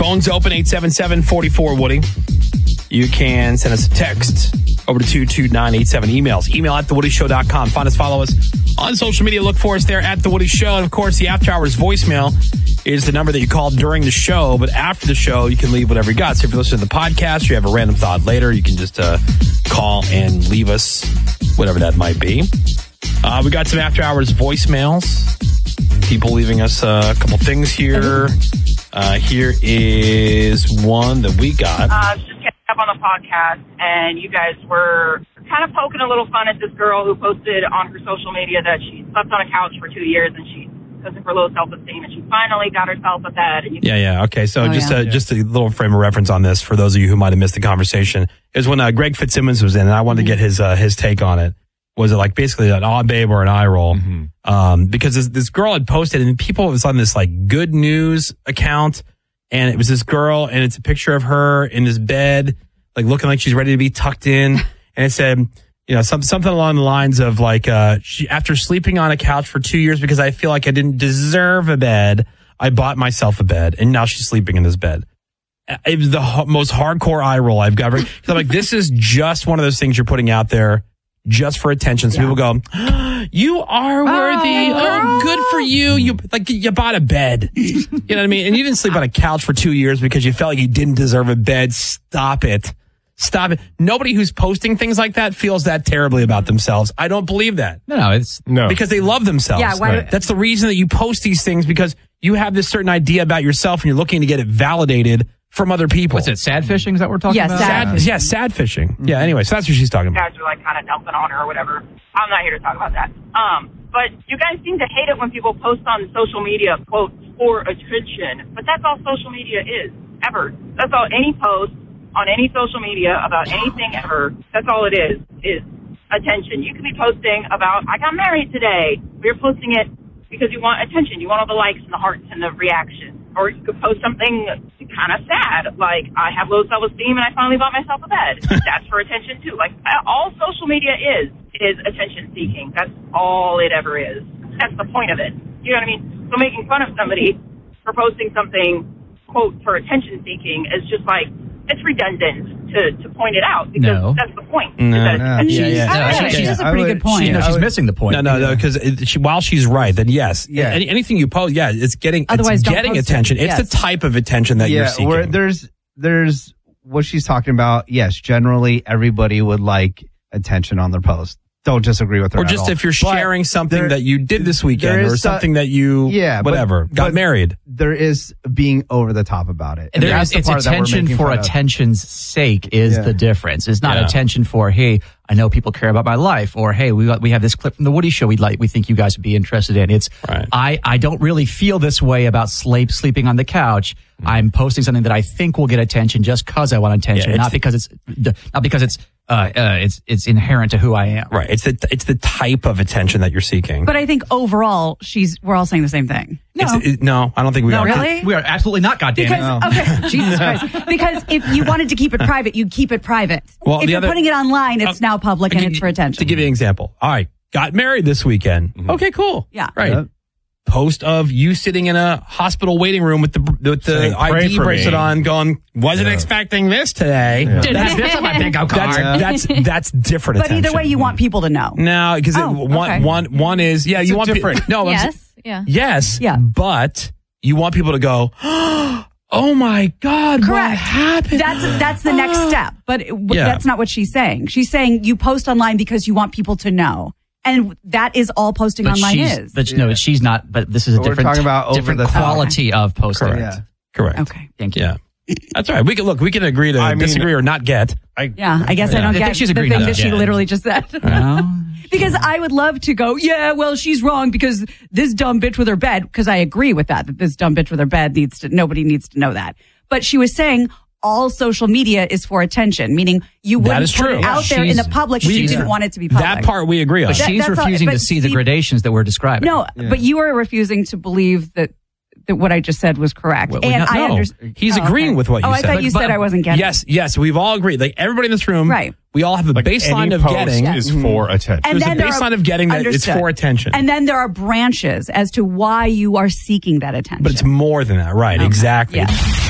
Phone's open, 877-44-WOODY. You can send us a text over to 22987. Email at thewoodyshow.com. Find us, follow us on social media. Look for us there at The Woody Show. And, of course, the After Hours voicemail is the number that you call during the show. But after the show, you can leave whatever you got. So if you're listening to the podcast, you have a random thought later, you can just call and leave us whatever that might be. We got some After Hours voicemails. People leaving us a couple things here. Here is one that we got. Just catching up on the podcast, and you guys were kind of poking a little fun at this girl who posted on her social media that she slept on a couch for 2 years, and she doesn't for low self-esteem, and she finally got herself a bed. And Yeah. Okay, so just a little frame of reference on this for those of you who might have missed the conversation. It was when Greg Fitzsimmons was in, and I wanted to get his take on it. Was it like basically an aw babe or an eye roll? Because this girl had posted, and people was on this like good news account, and it was this girl, and it's a picture of her in this bed, like looking like she's ready to be tucked in, and it said, something along the lines of like, she, after sleeping on a couch for 2 years because I feel like I didn't deserve a bed, I bought myself a bed, and now she's sleeping in this bed. It was the most hardcore eye roll I've ever. Because I'm like, this is just one of those things you're putting out there just for attention. So people go, you are worthy. Oh, good for you. You bought a bed. You know what I mean? And you didn't sleep on a couch for 2 years because you felt like you didn't deserve a bed. Stop it. Nobody who's posting things like that feels that terribly about themselves. I don't believe that. No. Because they love themselves. Yeah, right. That's the reason that you post these things, because you have this certain idea about yourself and you're looking to get it validated from other people. What's it, sad fishing? Is that what we're talking about? Sad fishing. Yeah, anyway, so that's what she's talking about. You guys are like kind of dumping on her or whatever. I'm not here to talk about that. But you guys seem to hate it when people post on social media, quote, for attention. But that's all social media is, ever. That's all any post on any social media about anything ever, that's all it is attention. You could be posting about, I got married today. You're posting it because you want attention. You want all the likes and the hearts and the reaction. Or you could post something kind of sad, like, I have low self-esteem and I finally bought myself a bed. That's for attention, too. Like, all social media is attention-seeking. That's all it ever is. That's the point of it. You know what I mean? So making fun of somebody for posting something, quote, for attention-seeking is just like, it's redundant to point it out, because that's the point. She has a pretty good point. She's missing the point. No, because while she's right, then yes. Yeah. Anything you post, it's getting attention. It's the type of attention that you're seeking. Where there's what she's talking about. Yes, generally everybody would like attention on their post. Don't disagree with her. Or just at all. If you're sharing something that you did this weekend, or something that you got married. There is being over the top about it. And it's attention for attention's sake is the difference. It's not attention for, hey, I know people care about my life, or hey, we have this clip from the Woody Show we think you guys would be interested in. It's I don't really feel this way about sleeping on the couch. I'm posting something that I think will get attention just because I want attention, not because it's inherent to who I am. Right. It's the type of attention that you're seeking. But I think overall, we're all saying the same thing. No, I don't think we are. Really? We are absolutely not. Goddamn it! Okay, Jesus Christ. Because if you wanted to keep it private, you'd keep it private. Well, if you're putting it online, it's now public and it's for attention. To give you an example, all right, got married this weekend. Mm-hmm. Okay, cool. Yeah. Right. Yeah. Post of you sitting in a hospital waiting room with the ID bracelet on, going, wasn't expecting this today. Yeah. That's on my bingo card. That's different. But either way, you want people to know. No, because one is you want different. No, yes, but you want people to go, oh my God, correct. What happened? That's the next step. But that's not what she's saying. She's saying you post online because you want people to know. And that is all posting online is. But no, she's not. But this is a different quality of posting. Correct. Okay. Thank you. Yeah. That's all right. We can agree to disagree or not get. I guess I don't get the thing that she literally just said. Because I would love to go, she's wrong because this dumb bitch with her bed, because I agree with that this dumb bitch with her bed nobody needs to know that. But she was saying all social media is for attention, meaning you wouldn't put it out there in the public if you didn't want it to be public. That part we agree on. But she's refusing to see the gradations that we're describing. No, but you are refusing to believe that what I just said was correct. I understand. He's agreeing with what you said. I thought you said I wasn't getting it. Yes, we've all agreed. Like everybody in this room, right? We all have a baseline of getting is for attention. And there's a baseline of getting that it's for attention. And then there are branches as to why you are seeking that attention. But it's more than that, right? Okay. Exactly. Yeah.